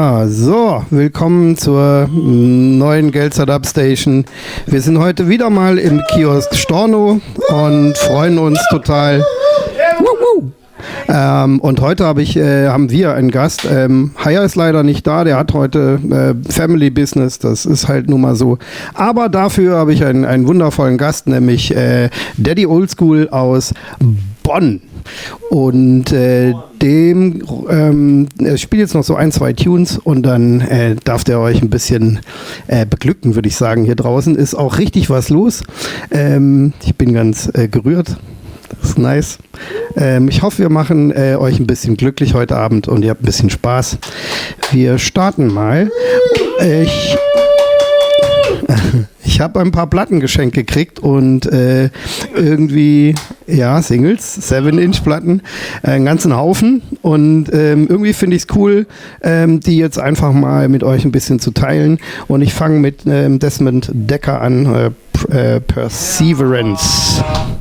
Ja, so, willkommen zur neuen Geld-Startup Station. Wir sind heute wieder mal im Kiosk Storno und freuen uns total. Und heute haben wir einen Gast. Haya ist leider nicht da, der hat heute Family Business, das ist halt nun mal so. Aber dafür habe ich einen wundervollen Gast, nämlich Daddy Oldschool aus Bonn. Und dem spielt jetzt noch so ein, zwei Tunes und dann darf der euch ein bisschen beglücken, würde ich sagen. Hier draußen ist auch richtig was los. Ich bin ganz gerührt. Das ist nice. Ich hoffe, wir machen euch ein bisschen glücklich heute Abend und ihr habt ein bisschen Spaß. Wir starten mal. Ich habe ein paar Platten geschenkt gekriegt und irgendwie, ja, Singles, 7-Inch-Platten, einen ganzen Haufen und irgendwie finde ich es cool, die jetzt einfach mal mit euch ein bisschen zu teilen und ich fange mit Desmond Dekker an, Perseverance.